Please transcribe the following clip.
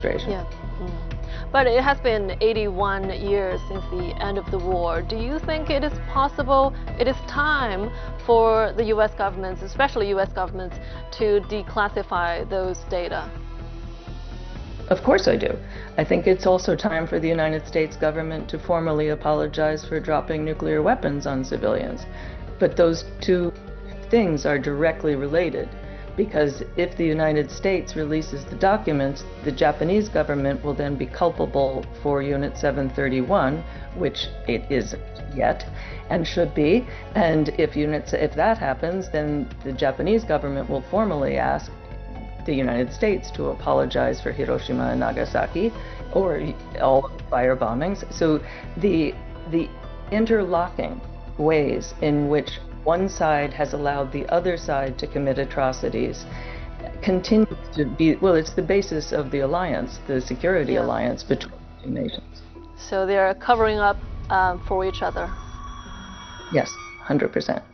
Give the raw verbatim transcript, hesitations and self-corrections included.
administration. Yeah. Mm. But it has been eighty-one years since the end of the war. Do you think it is possible, it is time for the U S governments, especially U S governments, to declassify those data? Of course I do. I think it's also time for the United States government to formally apologize for dropping nuclear weapons on civilians. But those two things are directly related, because if the United States releases the documents, the Japanese government will then be culpable for Unit seven thirty-one, which it isn't yet and should be. And if units, if that happens, then the Japanese government will formally ask the United States to apologize for Hiroshima and Nagasaki, or all fire bombings. So the the interlocking ways in which one side has allowed the other side to commit atrocities continues to be, well, it's the basis of the alliance, the security Yeah. alliance between the two nations. So they are covering up um, for each other. Yes, one hundred percent.